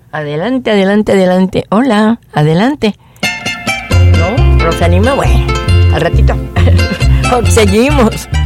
Adelante, adelante, adelante. Hola, adelante. ¿No? ¿Nos anima? Bueno, al ratito. Seguimos.